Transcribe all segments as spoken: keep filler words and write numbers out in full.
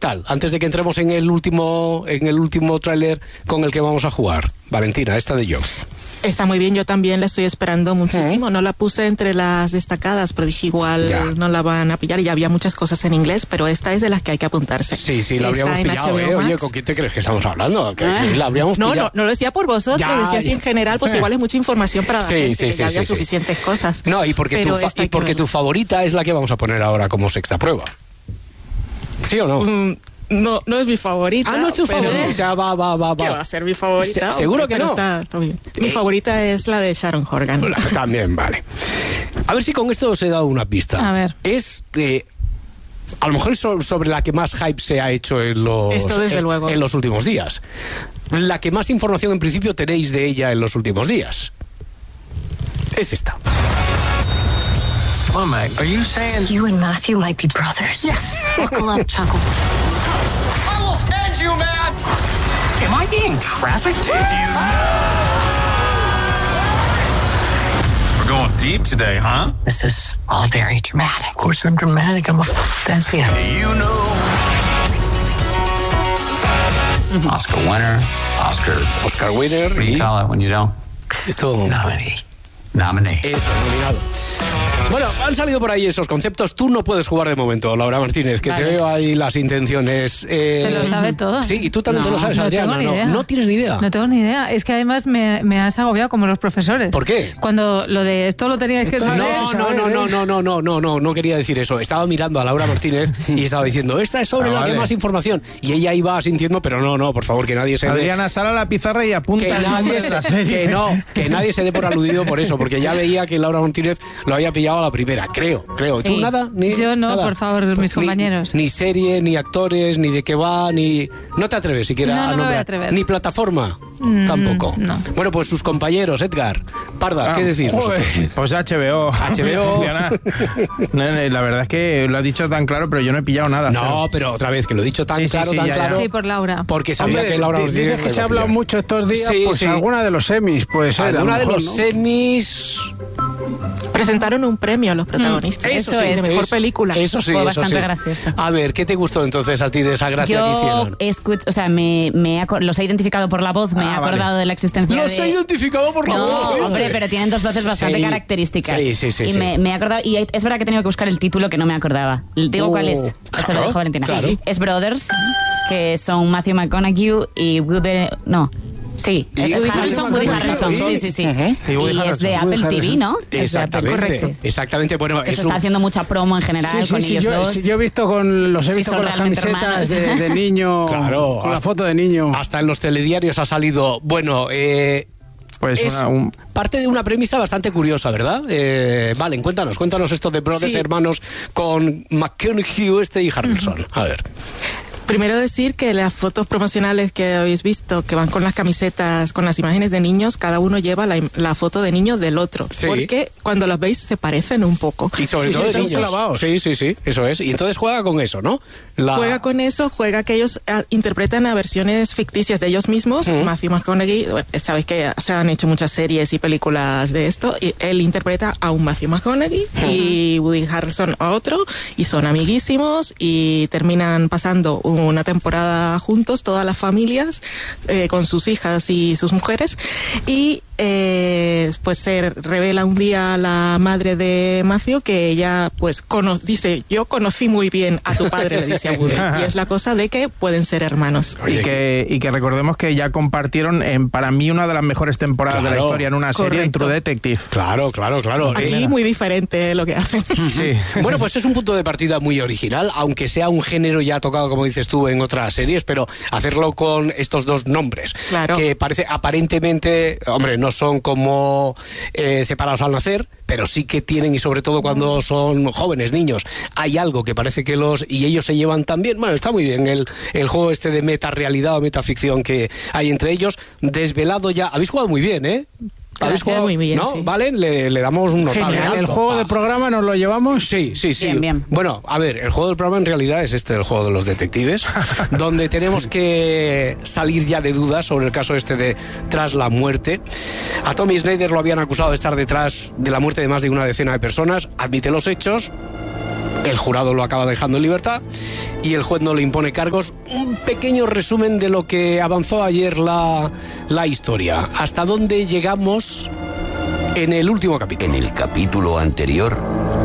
tal? Antes de que entremos en el último, en el último tráiler con el que vamos a jugar. Valentina, esta de yo. Está muy bien, yo también la estoy esperando muchísimo. ¿Eh? No la puse entre las destacadas, pero dije igual ya. no la van a pillar. Y ya había muchas cosas en inglés, pero esta es de las que hay que apuntarse. Sí, sí, la habríamos pillado, ¿eh? Oye, ¿con quién te crees que estamos hablando? ¿Que, ¿Eh? la habríamos no, pillado? no, no lo decía por vosotros, ya, decía así en general, pues eh. igual es mucha información para la sí, gente, sí, que sí, ya sí, había sí. suficientes cosas. No, y porque, tu, fa- y porque tu favorita es la que vamos a poner ahora como sexta prueba. ¿Sí o no? Mm. No, no es mi favorita. Ah, no es tu pero... favorita. O sea, va, va, va, va. ¿Qué va a ser mi favorita? Se, ¿Seguro que no? Está, mi favorita es la de Sharon Horgan. También, vale. A ver si con esto os he dado una pista. A ver. Es... Eh, a lo mejor es sobre la que más hype se ha hecho en los, esto desde en, luego. en los últimos días. La que más información en principio tenéis de ella en los últimos días. Es esta. Well, Meg, are you saying you and Matthew might be brothers? Yes. Buckle up, Chuckle. I will end you, man. Am I being trafficked? If you... We're going deep today, huh? This is all very dramatic. Of course I'm dramatic. I'm a thespian. You know. Mm-hmm. Oscar winner. Oscar. Oscar winner. What do you call it when you don't? Esto. Nominee. Nominee. Eso, nominado. Bueno, han salido por ahí esos conceptos. Tú no puedes jugar de momento, Laura Martínez, que vale. te veo ahí las intenciones. Eh... Se lo sabe todo. Sí, y tú también no, te lo sabes, no Adriana. Tengo ni idea. No, no tienes ni idea. No tengo ni idea. Es que además me, me has agobiado como los profesores. ¿Por qué? Cuando lo de esto lo teníais que saber. No, no, no, no, no, no, no, no, no, no quería decir eso. Estaba mirando a Laura Martínez y estaba diciendo, esta es sobre ah, la vale. que más información. Y ella iba sintiendo, pero no, no, por favor, que nadie se dé. Adriana, sal a la pizarra y apunta. Que nadie se, que no, que nadie se dé por aludido por eso, porque ya veía que Laura Martínez lo había pillado a la primera, creo, creo. Sí. ¿Tú nada? Ni, Yo no, nada. por favor, mis ni, compañeros. Ni serie, ni actores, ni de qué va, ni... No te atreves siquiera no, no a nombrar. Me voy a atrever. Ni plataforma, mm, tampoco. No. Bueno, pues sus compañeros, Edgar, Parda, ah, ¿qué decís vosotros? Pues H B O. H B O. La verdad es que lo has dicho tan claro, pero yo no he pillado nada. No, pero otra vez, que lo he dicho tan sí, claro, sí, sí, tan ya, claro. Sí, por Laura. Porque sabía Hombre, que Laura nos dice que se ha hablado mucho estos días, sí, pues sí. alguna de los semis, pues alguna de los ¿no? semis... Presentaron un premio a los protagonistas. Mm, eso, eso sí, es, de mejor eso, película. Eso sí, Fue eso bastante sí. gracioso. A ver, ¿qué te gustó entonces a ti de esa gracia Yo que hicieron? Escucho, o sea, me, me he, los he identificado por la voz, me ah, he acordado vale. de la existencia los de... he identificado por la no, voz. No, hombre, pero tienen dos voces bastante sí, características. Sí, sí, sí. Y sí. Me, me he acordado, y es verdad que he tenido que buscar el título que no me acordaba. Digo, uh, ¿cuál es? Esto claro, lo dejo Valentina. Claro. Es Brothers, que son Matthew McConaughey y Woody... No... Sí, y es Harrelson, Woody Harrelson, sí, sí, sí. Uh-huh. Y, y es de Apple T V, ¿no? Exactamente, correcto. Exactamente, bueno, que es se un... está haciendo mucha promo en general sí, sí, con sí, ellos yo, dos. Sí, yo he visto con los he sí, visto con las camisetas de, de niño, claro, con hasta, la foto de niño. Hasta en los telediarios ha salido, bueno, eh... Pues es una, un... parte de una premisa bastante curiosa, ¿verdad? Eh, vale, cuéntanos, cuéntanos esto de Brothers sí. Hermanos con McConaughey este y Harrelson. Uh-huh. A ver. Primero decir que las fotos promocionales que habéis visto, que van con las camisetas, con las imágenes de niños, cada uno lleva la, la foto de niño del otro. Sí. Porque cuando los veis se parecen un poco. Y sobre todo de niños. Clavados. Sí, sí, sí, eso es. Y entonces juega con eso, ¿no? La... Juega con eso, juega que ellos a, interpretan a versiones ficticias de ellos mismos. Uh-huh. Matthew McConaughey, bueno, sabéis que se han hecho muchas series y películas de esto, y él interpreta a un Matthew McConaughey uh-huh. y Woody Harrelson a otro, y son amiguísimos y terminan pasando un una temporada juntos, todas las familias, eh, con sus hijas y sus mujeres, y eh, pues se revela un día la madre de Matthew que ella pues cono- dice, yo conocí muy bien a tu padre, le dice a Woody, y es la cosa de que pueden ser hermanos. Y que, y que recordemos que ya compartieron en, para mí una de las mejores temporadas claro, de la historia en una serie, correcto. En True Detective. Claro, claro, claro. Aquí eh, muy diferente lo que hacen. Sí. Bueno, pues es un punto de partida muy original, aunque sea un género ya tocado, como dices tú, en otras series, pero hacerlo con estos dos nombres, claro. que parece aparentemente, hombre, no son como eh, separados al nacer, pero sí que tienen, y sobre todo cuando son jóvenes, niños, hay algo que parece que los... y ellos se llevan tan bien. Bueno, está muy bien el, el juego este de metarealidad o metaficción que hay entre ellos, desvelado ya. Habéis jugado muy bien, ¿eh? ¿Habéis jugado muy bien? ¿No? Sí. ¿Vale? Le, le damos un notable alto. ¿El juego de programa nos lo llevamos? Sí, sí, sí. Bien, bien. Bueno, a ver, el juego del programa en realidad es este, el juego de los detectives, donde tenemos que salir ya de dudas sobre el caso este de Tras la muerte. A Tommy Snyder lo habían acusado de estar detrás de la muerte de más de una decena de personas, admite los hechos, El jurado lo acaba dejando en libertad y el juez no le impone cargos. Un pequeño resumen de lo que avanzó ayer la, la historia. ¿Hasta dónde llegamos en el último capítulo? En el capítulo anterior.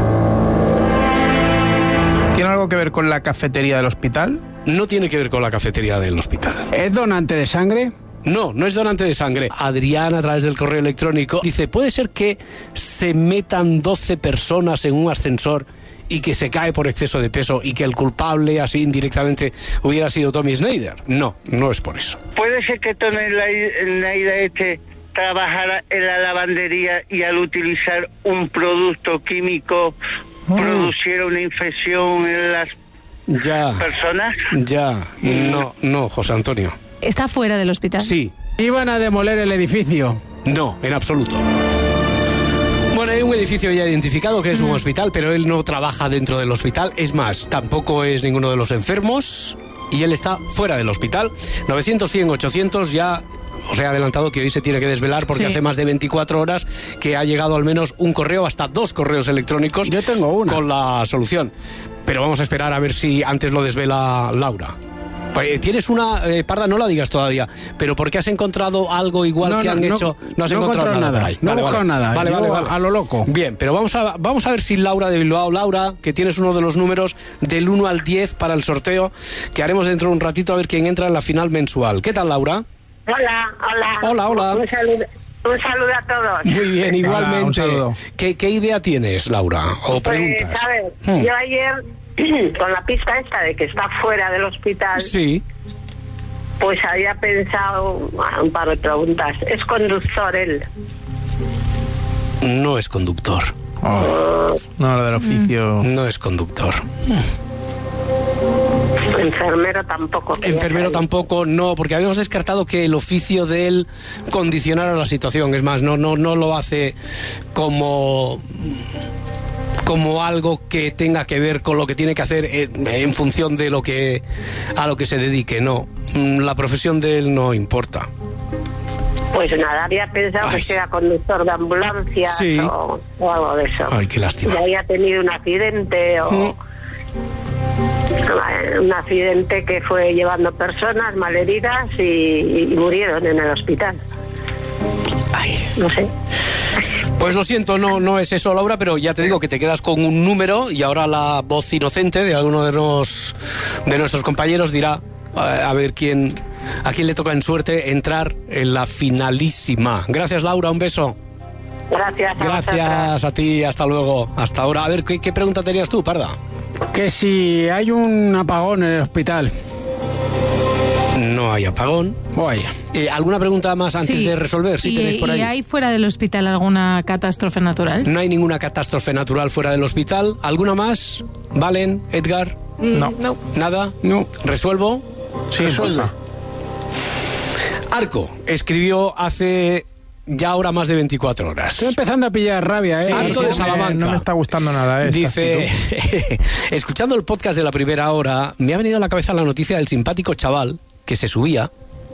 ¿Tiene algo que ver con la cafetería del hospital? No tiene que ver con la cafetería del hospital. ¿Es donante de sangre? No, no es donante de sangre. Adrián, a través del correo electrónico, dice, ¿puede ser que se metan doce personas en un ascensor y que se cae por exceso de peso y que el culpable, así indirectamente, hubiera sido Tommy Snyder? No, no es por eso. ¿Puede ser que Tommy Snyder este trabajara en la lavandería y al utilizar un producto químico oh. produciera una infección en las ya, personas? Ya, no, no, José Antonio. ¿Está fuera del hospital? Sí. ¿Iban a demoler el edificio? No, en absoluto. Bueno, hay un edificio ya identificado que es un hospital, pero él no trabaja dentro del hospital. Es más, tampoco es ninguno de los enfermos y él está fuera del hospital. novecientos, cien, ochocientos ya... Os he adelantado que hoy se tiene que desvelar porque sí. hace más de veinticuatro horas que ha llegado al menos un correo, hasta dos correos electrónicos. Yo tengo una. Con la solución. Pero vamos a esperar a ver si antes lo desvela Laura. Tienes una, eh, Parda, no la digas todavía, pero porque has encontrado algo igual no, que no, han no, hecho, no has no encontrado nada, nada. Por ahí. No vale, he buscado vale. nada. Vale, vale, vale. A lo loco. Bien, pero vamos a, vamos a ver si Laura de Bilbao, Laura, que tienes uno de los números del uno al diez para el sorteo que haremos dentro de un ratito a ver quién entra en la final mensual. ¿Qué tal, Laura? Hola, hola. Hola, hola. Un saludo, un saludo a todos. Muy bien, igualmente. Hola, ¿Qué, ¿Qué idea tienes, Laura? ¿O preguntas? Pues, a ver, hmm. yo ayer, con la pista esta de que está fuera del hospital... Sí. Pues había pensado bueno, un par de preguntas. ¿Es conductor él? No es conductor. Oh, no, lo del oficio. No es conductor. Enfermero tampoco. Enfermero tampoco, no, porque habíamos descartado que el oficio de él condicionara la situación. Es más, no, no, no lo hace como... como algo que tenga que ver con lo que tiene que hacer en, en función de lo que a lo que se dedique. No, la profesión de él no importa. Pues nada, había pensado Ay. que era conductor de ambulancia sí. o, o algo de eso. Ay, qué lástima. Y había tenido un accidente o mm. un accidente que fue llevando personas malheridas y, y murieron en el hospital. Ay. No sé. Pues lo siento, no, no es eso, Laura, pero ya te digo que te quedas con un número y ahora la voz inocente de alguno de, los, de nuestros compañeros dirá a, a ver quién, a quién le toca en suerte entrar en la finalísima. Gracias, Laura, un beso. Gracias. A Gracias a ti, hasta luego. Hasta ahora. A ver, ¿qué, qué pregunta tenías tú, Parda? Que si hay un apagón en el hospital. No hay apagón. Vaya. Eh, ¿Alguna pregunta más antes sí. de resolver? Si ¿Y, tenéis por ahí. ¿Y hay fuera del hospital alguna catástrofe natural? No hay ninguna catástrofe natural fuera del hospital. ¿Alguna más? ¿Valen? ¿Edgar? No. no. ¿Nada? No. ¿Resuelvo? Sí, resuelva. Arco escribió hace ya ahora más de veinticuatro horas. Estoy empezando a pillar rabia, ¿eh? Sí, Arco de Salamanca. No me está gustando nada, ¿eh? Dice, escuchando el podcast de la primera hora, me ha venido a la cabeza la noticia del simpático chaval que se subía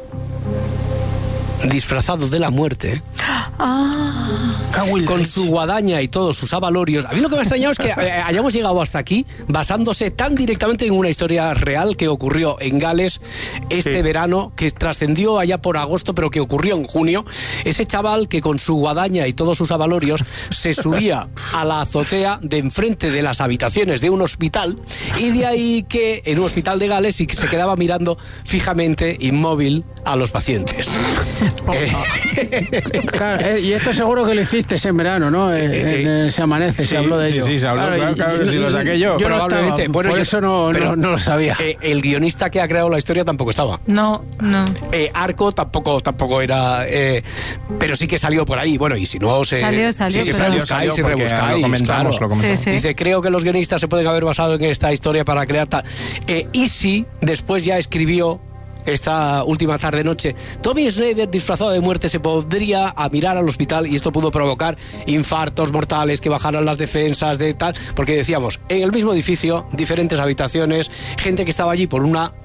disfrazado de la muerte ah. con su guadaña y todos sus avalorios. A mí lo que me ha extrañado es que hayamos llegado hasta aquí basándose tan directamente en una historia real que ocurrió en Gales este sí. verano, que trascendió allá por agosto, pero que ocurrió en junio. Ese chaval que con su guadaña y todos sus avalorios se subía a la azotea de enfrente de las habitaciones de un hospital, y de ahí que en un hospital de Gales y que se quedaba mirando fijamente, inmóvil, a los pacientes. Claro, eh, y esto seguro que lo hiciste en verano, ¿no? En, en Se Amanece, sí, se habló de sí, ello. Sí, se habló, claro, claro, claro, y, si lo saqué yo. yo Probablemente. No bueno, por yo, eso no, no, no lo sabía. Eh, el guionista que ha creado la historia tampoco estaba. No, no. Eh, Arco tampoco, tampoco era... Eh, pero sí que salió por ahí. Bueno, y si no... Se, salió, salió. Si, si pero... rebuscáis, si rebuscáis, lo comentamos, claro. lo comentamos. Sí, sí. Dice, creo que los guionistas se pueden haber basado en esta historia para crear tal... Eh, Easy después ya escribió esta última tarde-noche, Tommy Snyder disfrazado de muerte se podría a mirar al hospital y esto pudo provocar infartos mortales, que bajaran las defensas de tal, porque decíamos, en el mismo edificio, diferentes habitaciones, gente que estaba allí por una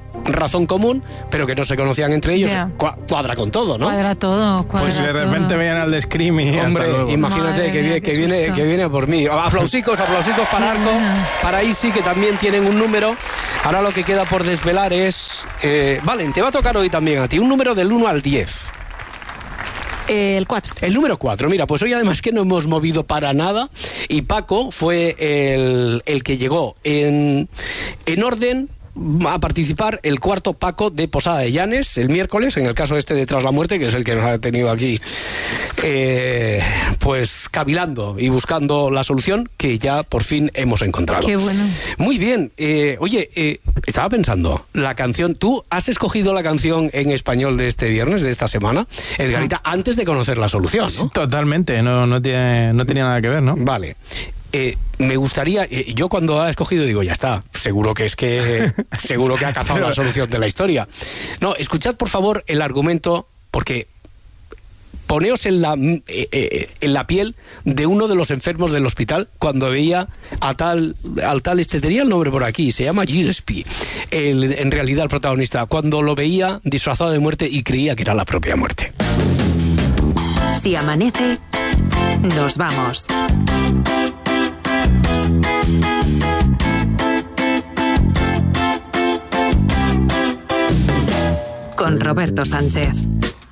razón común, pero que no se conocían entre ellos, Yeah. cuadra con todo, ¿no? Cuadra todo, cuadra Pues si de repente todo. veían al de Scream y Hombre, hasta luego. imagínate Madre que, mía, viene, qué que, viene, susto. que viene a por mí. Aplausicos, aplausicos para Arco, para Isi, que también tienen un número. Ahora lo que queda por desvelar es... Eh, Valen, te va a tocar hoy también a ti un número del uno al diez. El cuatro. El número cuatro, mira, pues hoy además que no hemos movido para nada y Paco fue el, el que llegó en, en orden a participar el cuarto Paco de Posada de Llanes el miércoles, en el caso este de Tras la Muerte, que es el que nos ha tenido aquí eh, pues cavilando y buscando la solución que ya por fin hemos encontrado. Qué bueno. Muy bien, eh, oye, eh, estaba pensando, la canción, tú has escogido la canción en español de este viernes, de esta semana, Edgarita, antes de conocer la solución, ¿no? Totalmente, no, no, tiene, no tenía nada que ver, ¿no? Vale. Eh, me gustaría, eh, yo cuando ha escogido digo, ya está, seguro que es que seguro que ha cazado la solución de la historia. No, escuchad por favor el argumento, porque poneos en la, eh, eh, en la piel de uno de los enfermos del hospital cuando veía a tal, al tal, este tenía el nombre por aquí, se llama Gillespie, el, en realidad el protagonista, cuando lo veía disfrazado de muerte y creía que era la propia muerte. Si amanece, nos vamos. Con Roberto Sánchez.